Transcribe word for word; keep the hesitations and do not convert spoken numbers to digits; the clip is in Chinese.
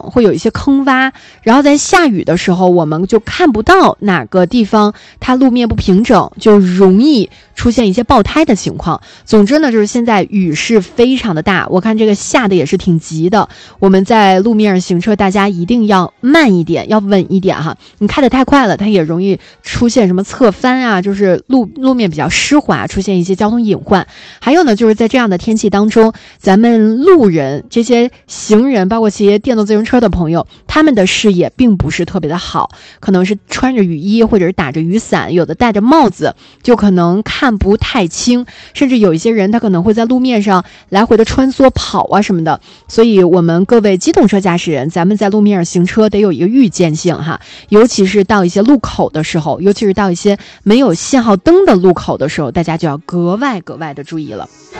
会有一些坑洼，然后在下雨的时候我们就看不到哪个地方它路面不平整，就容易出现一些爆胎的情况。总之呢，就是现在雨势非常的大，我看这个下的也是挺急的，我们在路面上行车大家一定要慢一点，要稳一点哈，你开得太快了它也容易出现什么侧翻啊，就是路路面比较湿滑，出现一些交通隐患。还有呢，就是在这样的天气当中，咱们路人这些行人包括骑电动自行车的朋友，他们的视野并不是特别的好，可能是穿着雨衣或者是打着雨伞，有的戴着帽子，就可能看不太清，甚至有一些人他可能会在路面上来回的穿梭跑啊什么的。所以我们各位机动车驾驶人，咱们在路面上行车得有一个预见性哈，尤其是到一些路口的时候，尤其是到一些没有信号灯的路口的时候，大家就要格外格外的注意了。